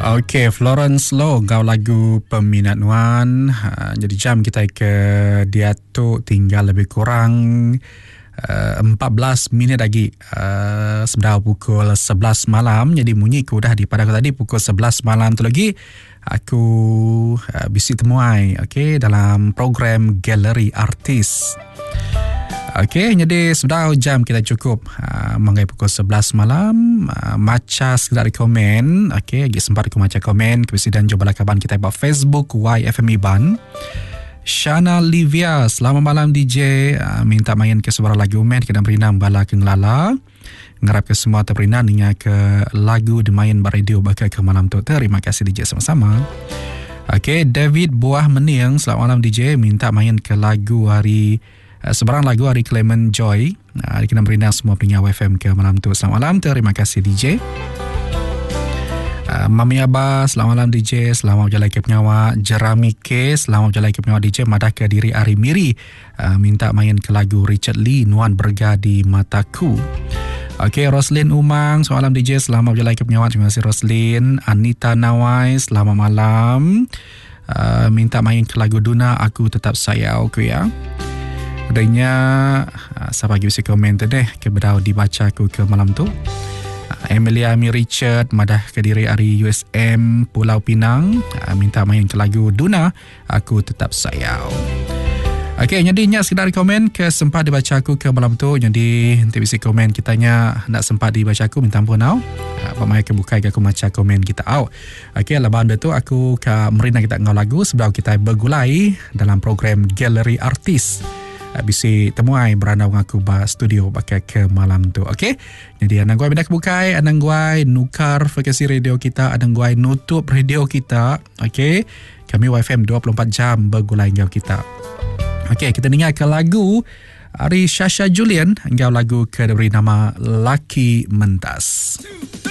Okey, Florence Low, gau lagu Peminat Wan. Jadi jam kita ke dia tu tinggal lebih kurang 14 minit lagi. Sudah pukul 11 malam. Jadi bunyi aku dah pada aku tadi pukul 11 malam tu lagi. Aku bisi temuai dalam program Galeri Artis. Okey, jadi sudah jam kita cukup mengenai pukul 11 malam. Maca sekedar komen. Okey, lagi sempat aku maca komen. Kemudian jumpa kaban kita di Facebook YFM Iban. Shana Livia, selamat malam DJ. Minta main ke sebuah lagu men kena berinam bala ke ngelala. Ngarap ke semua terberinan dengan ke lagu dimain baradio bakal ke malam tu. Terima kasih DJ sama-sama. Okey, David Buah Mening, selamat malam DJ. Minta main ke lagu hari sebarang lagu hari Clement Joy. Kena berindah semua pendengar WFM ke malam tu. Selamat malam, terima kasih DJ. Mami Abah, selamat malam DJ. Selamat berjalan ke penyawa. Jerami K, selamat berjalan ke penyawa DJ. Madah ke diri Ari Miri. Minta main ke lagu Richard Lee, Nuan Berga di Mataku. Okey, Roslyn Umang, selamat malam DJ. Selamat berjalan ke penyawa. Terima kasih Roslyn. Anita Nawai, selamat malam. Minta main ke lagu Duna, Aku Tetap Sayang aku ya. Adanya siapa lagi bisa komen tu deh kepada dibaca aku ke malam tu. Emilia Ami Richard, Madah Kediri Ari USM Pulau Pinang, minta main ke lagu Duna, Aku Tetap Sayang. Okey, jadi nyak sekedar komen ke sempat dibaca aku ke malam tu. Jadi nanti bisa komen kitanya nak sempat dibaca aku, minta ampun tau. Pamai ke bukai ke aku baca komen kita au. Okey, lepas tu aku ke merina kita ngau lagu sebelum kita bergulai dalam program Galeri Artis. Bisa temuai beranda mengaku ba studio pakai ke malam tu. Okey, jadi anang guai bedak bukai, anang guai nukar frekuensi radio kita, anang guai nutup radio kita. Okey, kami YFM 24 jam bergulai ngau kita. Okey, kita dengar ke lagu Ari Shasha Julian, ngau lagu ke diberi nama Laki Mentas. 2,